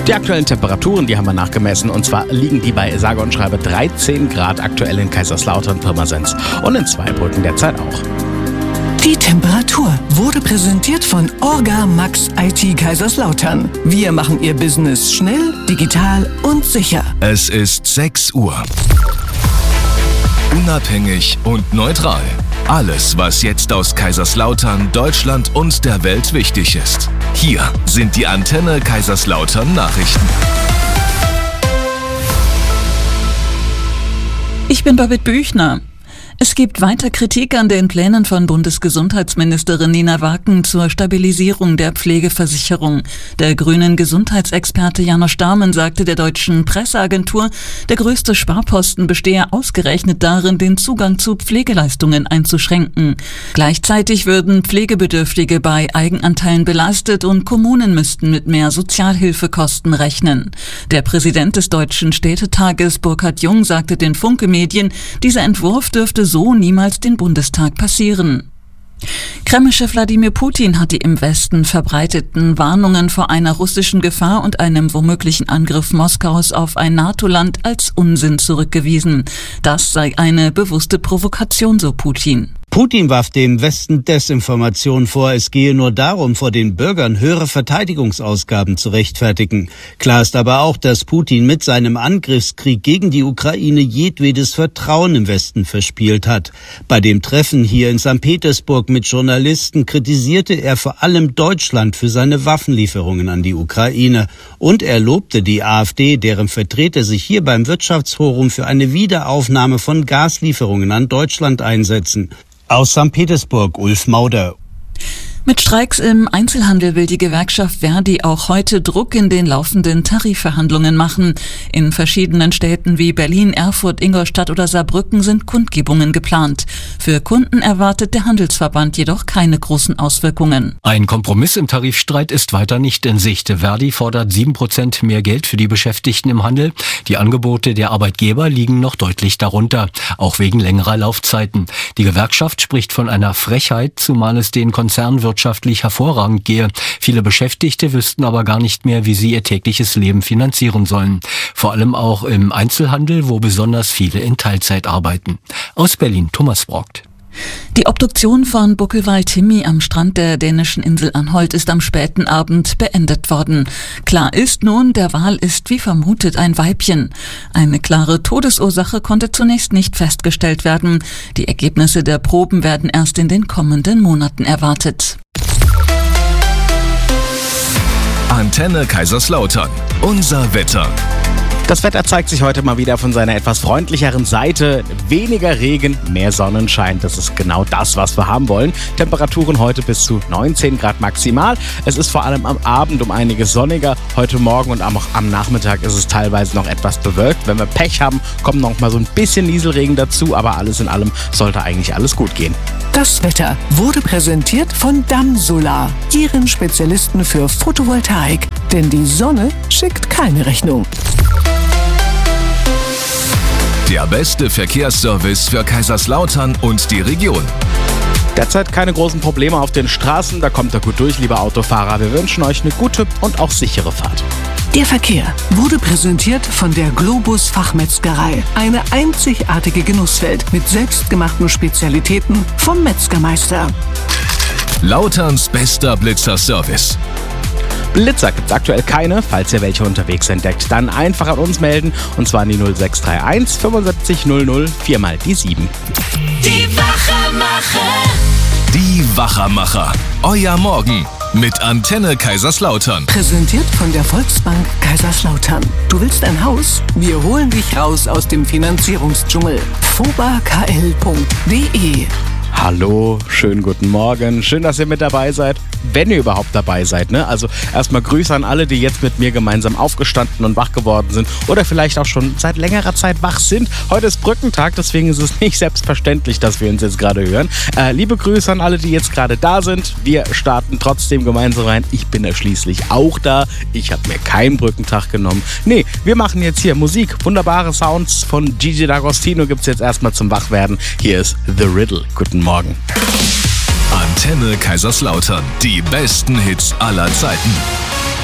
Die aktuellen Temperaturen, die haben wir nachgemessen, und zwar liegen die bei sage und schreibe 13 Grad aktuell in Kaiserslautern, Pirmasens und in Zweibrücken derzeit auch. Die Temperatur wurde präsentiert von Orga Max IT Kaiserslautern. Wir machen Ihr Business schnell, digital und sicher. Es ist 6 Uhr. Unabhängig und neutral. Alles, was jetzt aus Kaiserslautern, Deutschland und der Welt wichtig ist. Hier sind die Antenne Kaiserslautern Nachrichten. Ich bin Babette Büchner. Es gibt weiter Kritik an den Plänen von Bundesgesundheitsministerin Nina Waken zur Stabilisierung der Pflegeversicherung. Der grünen Gesundheitsexperte Janosch Dahmen sagte der deutschen Presseagentur, der größte Sparposten bestehe ausgerechnet darin, den Zugang zu Pflegeleistungen einzuschränken. Gleichzeitig würden Pflegebedürftige bei Eigenanteilen belastet und Kommunen müssten mit mehr Sozialhilfekosten rechnen. Der Präsident des Deutschen Städtetages Burkhard Jung sagte den Funke-Medien, dieser Entwurf dürfte so niemals den Bundestag passieren. Kreml-Chef Wladimir Putin hat die im Westen verbreiteten Warnungen vor einer russischen Gefahr und einem womöglichen Angriff Moskaus auf ein NATO-Land als Unsinn zurückgewiesen. Das sei eine bewusste Provokation, so Putin. Putin warf dem Westen Desinformation vor, es gehe nur darum, vor den Bürgern höhere Verteidigungsausgaben zu rechtfertigen. Klar ist aber auch, dass Putin mit seinem Angriffskrieg gegen die Ukraine jedwedes Vertrauen im Westen verspielt hat. Bei dem Treffen hier in St. Petersburg mit Journalisten kritisierte er vor allem Deutschland für seine Waffenlieferungen an die Ukraine. Und er lobte die AfD, deren Vertreter sich hier beim Wirtschaftsforum für eine Wiederaufnahme von Gaslieferungen an Deutschland einsetzen. Aus St. Petersburg, Ulf Mauder. Mit Streiks im Einzelhandel will die Gewerkschaft Verdi auch heute Druck in den laufenden Tarifverhandlungen machen. In verschiedenen Städten wie Berlin, Erfurt, Ingolstadt oder Saarbrücken sind Kundgebungen geplant. Für Kunden erwartet der Handelsverband jedoch keine großen Auswirkungen. Ein Kompromiss im Tarifstreit ist weiter nicht in Sicht. Verdi fordert 7% mehr Geld für die Beschäftigten im Handel. Die Angebote der Arbeitgeber liegen noch deutlich darunter, auch wegen längerer Laufzeiten. Die Gewerkschaft spricht von einer Frechheit, zumal es den Konzernen wirtschaftlich hervorragend gehe. Viele Beschäftigte wüssten aber gar nicht mehr, wie sie ihr tägliches Leben finanzieren sollen. Vor allem auch im Einzelhandel, wo besonders viele in Teilzeit arbeiten. Aus Berlin, Thomas Brockt. Die Obduktion von Buckelwald Timmy am Strand der dänischen Insel Anholt ist am späten Abend beendet worden. Klar ist nun, der Wal ist wie vermutet ein Weibchen. Eine klare Todesursache konnte zunächst nicht festgestellt werden. Die Ergebnisse der Proben werden erst in den kommenden Monaten erwartet. Antenne Kaiserslautern. Unser Wetter. Das Wetter zeigt sich heute mal wieder von seiner etwas freundlicheren Seite. Weniger Regen, mehr Sonnenschein. Das ist genau das, was wir haben wollen. Temperaturen heute bis zu 19 Grad maximal. Es ist vor allem am Abend um einiges sonniger. Heute Morgen und auch am Nachmittag ist es teilweise noch etwas bewölkt. Wenn wir Pech haben, kommt noch mal so ein bisschen Nieselregen dazu. Aber alles in allem sollte eigentlich alles gut gehen. Das Wetter wurde präsentiert von Damm Solar, Ihren Spezialisten für Photovoltaik. Denn die Sonne schickt keine Rechnung. Der beste Verkehrsservice für Kaiserslautern und die Region. Derzeit keine großen Probleme auf den Straßen. Da kommt ihr gut durch, liebe Autofahrer. Wir wünschen euch eine gute und auch sichere Fahrt. Der Verkehr wurde präsentiert von der Globus Fachmetzgerei. Eine einzigartige Genusswelt mit selbstgemachten Spezialitäten vom Metzgermeister. Lauterns bester Blitzerservice. Blitzer gibt es aktuell keine. Falls ihr welche unterwegs entdeckt, dann einfach an uns melden. Und zwar an die 0631 75 00 4 mal die 7. Die Wachermacher. Die Wachermacher. Euer Morgen mit Antenne Kaiserslautern. Präsentiert von der Volksbank Kaiserslautern. Du willst ein Haus? Wir holen dich raus aus dem Finanzierungsdschungel. fobakl.de. Hallo, schönen guten Morgen. Schön, dass ihr mit dabei seid. Wenn ihr überhaupt dabei seid, ne? Also erstmal Grüße an alle, die jetzt mit mir gemeinsam aufgestanden und wach geworden sind oder vielleicht auch schon seit längerer Zeit wach sind. Heute ist Brückentag, deswegen ist es nicht selbstverständlich, dass wir uns jetzt gerade hören. Liebe Grüße an alle, die jetzt gerade da sind. Wir starten trotzdem gemeinsam rein. Ich bin ja schließlich auch da. Ich habe mir keinen Brückentag genommen. Nee, wir machen jetzt hier Musik. Wunderbare Sounds von Gigi D'Agostino gibt es jetzt erstmal zum Wachwerden. Hier ist The Riddle. Guten Morgen. Antenne Kaiserslautern. Die besten Hits aller Zeiten.